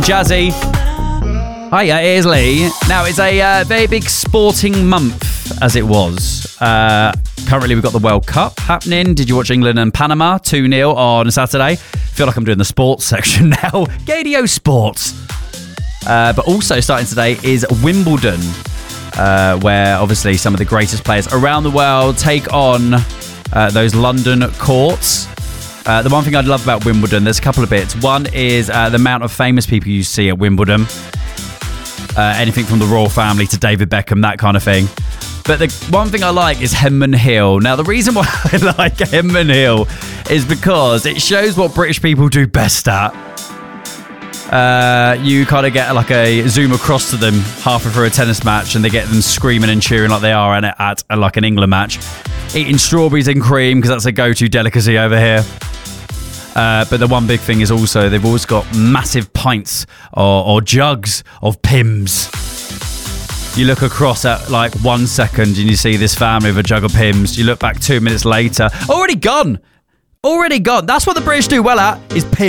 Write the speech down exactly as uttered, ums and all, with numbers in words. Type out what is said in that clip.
Jazzy. Hiya, it is Lee. Now, it's a uh, very big sporting month, as it was. Uh, currently, we've got the World Cup happening. Did you watch England and Panama two nil on Saturday? I feel like I'm doing the sports section now. Gadio Sports. Uh, but also starting today is Wimbledon, uh, where obviously some of the greatest players around the world take on uh, those London courts. Uh, the one thing I love about Wimbledon, there's a couple of bits. One is uh, the amount of famous people you see at Wimbledon. Uh, anything from the royal family to David Beckham, that kind of thing. But the one thing I like is Henman Hill. Now, the reason why I like Henman Hill is because it shows what British people do best at. Uh, you kind of get like a zoom across to them halfway through a tennis match and they get them screaming and cheering like they are at, at, at like an England match. Eating strawberries and cream because that's a go-to delicacy over here. Uh, but the one big thing is also they've always got massive pints or, or jugs of Pimm's. You look across at like one second and you see this family with a jug of Pimm's. You look back two minutes later, already gone. Already gone. That's what the British do well at, is Pimm's.